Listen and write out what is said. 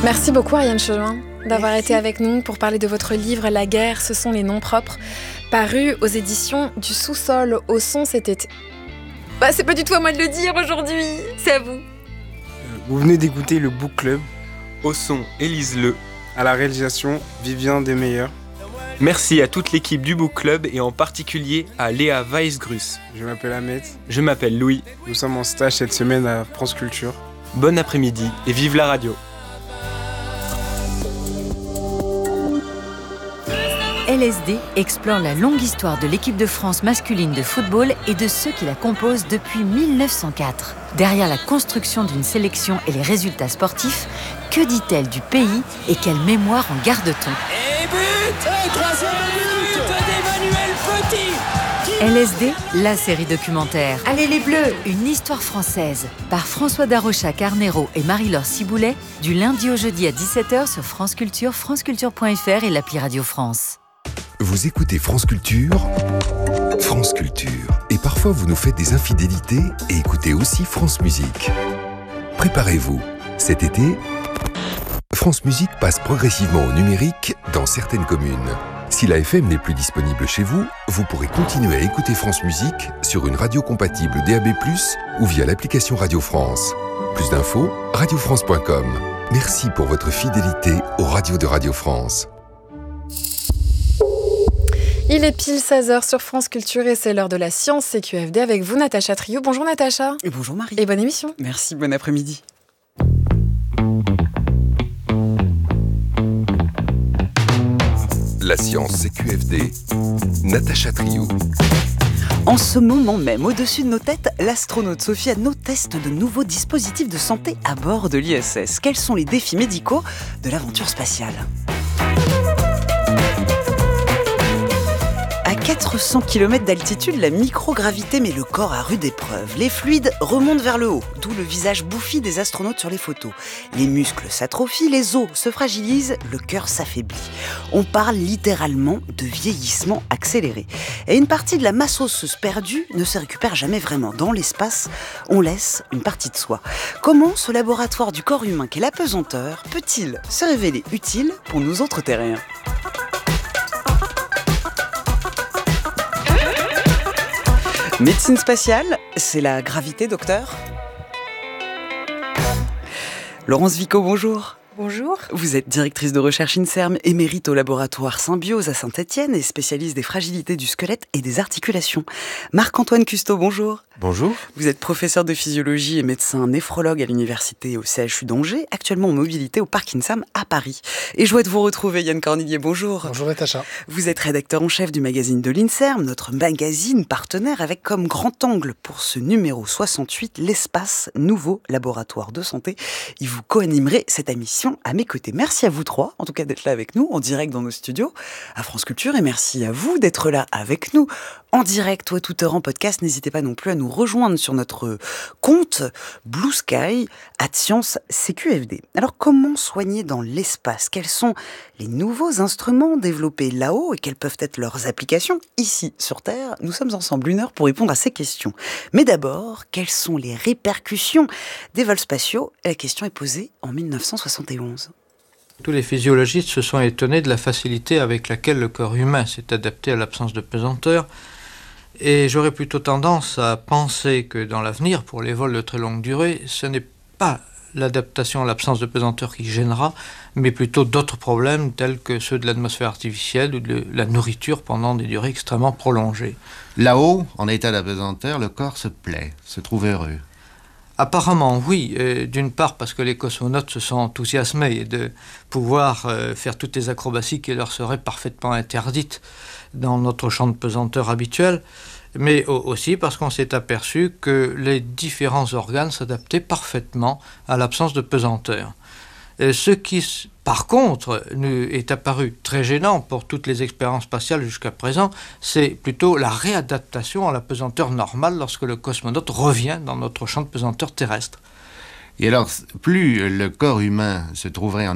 Merci beaucoup Ariane Chelin d'avoir été avec nous pour parler de votre livre « La guerre, ce sont les noms propres », paru aux éditions du Sous-sol au son cet été. C'est pas du tout à moi de le dire aujourd'hui, c'est à vous. Vous venez d'écouter le Book Club. Au son, Élise Le. À la réalisation, Vivien Desmeilleurs. Merci à toute l'équipe du Book Club et en particulier à Léa Weisgrus. Je m'appelle Ahmed. Je m'appelle Louis. Nous sommes en stage cette semaine à France Culture. Bon après-midi et vive la radio. LSD explore la longue histoire de l'équipe de France masculine de football et de ceux qui la composent depuis 1904. Derrière la construction d'une sélection et les résultats sportifs, que dit-elle du pays et quelle mémoire en garde-t-on ? Et but ! Troisième but d'Emmanuel Petit ! LSD, la série documentaire. Allez les Bleus ! Une histoire française, par François Darocha-Carnero et Marie-Laure Ciboulet, du lundi au jeudi à 17h sur France Culture, franceculture.fr et l'appli Radio France. Vous écoutez France Culture, France Culture. Et parfois vous nous faites des infidélités et écoutez aussi France Musique. Préparez-vous, cet été, France Musique passe progressivement au numérique dans certaines communes. Si la FM n'est plus disponible chez vous, vous pourrez continuer à écouter France Musique sur une radio compatible DAB+, ou via l'application Radio France. Plus d'infos, radiofrance.com. Merci pour votre fidélité aux radios de Radio France. Il est pile 16h sur France Culture et c'est l'heure de la science CQFD avec vous, Natacha Trio. Bonjour Natacha. Et bonjour Marie. Et bonne émission. Merci, bon après-midi. La science CQFD, Natacha Trio. En ce moment même, au-dessus de nos têtes, l'astronaute Sophie Adno teste de nouveaux dispositifs de santé à bord de l'ISS. Quels sont les défis médicaux de l'aventure spatiale ? À 400 km d'altitude, la microgravité met le corps à rude épreuve. Les fluides remontent vers le haut, d'où le visage bouffi des astronautes sur les photos. Les muscles s'atrophient, les os se fragilisent, le cœur s'affaiblit. On parle littéralement de vieillissement accéléré. Et une partie de la masse osseuse perdue ne se récupère jamais vraiment. Dans l'espace, on laisse une partie de soi. Comment ce laboratoire du corps humain qu'est la pesanteur peut-il se révéler utile pour nous autres terriens ? Médecine spatiale, c'est la gravité, docteur ? Laurence Vico, bonjour. Bonjour. Vous êtes directrice de recherche INSERM, émérite au laboratoire Symbiose à Saint-Étienne et spécialiste des fragilités du squelette et des articulations. Marc-Antoine Custeau, bonjour. Bonjour. Vous êtes professeur de physiologie et médecin néphrologue à l'université au CHU d'Angers, actuellement en mobilité au Parc INSAM à Paris. Et joie de vous retrouver, Yann Cornillier, bonjour. Bonjour Natacha. Vous êtes rédacteur en chef du magazine de l'INSERM, notre magazine partenaire avec comme grand angle pour ce numéro 68, l'espace, nouveau laboratoire de santé. Et vous co-animerez cette émission à mes côtés. Merci à vous trois, en tout cas d'être là avec nous, en direct dans nos studios à France Culture, et merci à vous d'être là avec nous en direct ou à toute heure en podcast. N'hésitez pas non plus à nous rejoindre sur notre compte Blue Sky @ScienceCQFD. Alors, comment soigner dans l'espace ? Quels sont les nouveaux instruments développés là-haut et quelles peuvent être leurs applications ici sur Terre ? Nous sommes ensemble 1 heure pour répondre à ces questions. Mais d'abord, quelles sont les répercussions des vols spatiaux ? La question est posée en 1971. Tous les physiologistes se sont étonnés de la facilité avec laquelle le corps humain s'est adapté à l'absence de pesanteur. Et j'aurais plutôt tendance à penser que dans l'avenir, pour les vols de très longue durée, ce n'est pas l'adaptation à l'absence de pesanteur qui gênera, mais plutôt d'autres problèmes tels que ceux de l'atmosphère artificielle ou de la nourriture pendant des durées extrêmement prolongées. Là-haut, en état d'apesanteur, le corps se plaît, se trouve heureux. Apparemment, oui. D'une part parce que les cosmonautes se sont enthousiasmés de pouvoir faire toutes les acrobaties qui leur seraient parfaitement interdites dans notre champ de pesanteur habituel, mais aussi parce qu'on s'est aperçu que les différents organes s'adaptaient parfaitement à l'absence de pesanteur. Ce qui, par contre, est apparu très gênant pour toutes les expériences spatiales jusqu'à présent, c'est plutôt la réadaptation à la pesanteur normale lorsque le cosmonaute revient dans notre champ de pesanteur terrestre. Et alors, plus le corps humain se trouverait en